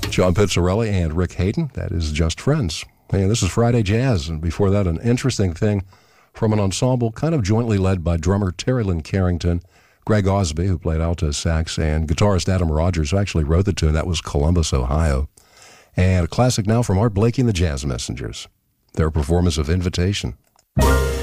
John Pizzarelli and Rick Hayden. That is Just Friends. And this is Friday Jazz. And before that, an interesting thing from an ensemble kind of jointly led by drummer Terry Lynn Carrington, Greg Osby, who played alto sax, and guitarist Adam Rogers, who actually wrote the tune. That was Columbus, Ohio. And a classic now from Art Blakey and the Jazz Messengers, their performance of Invitation.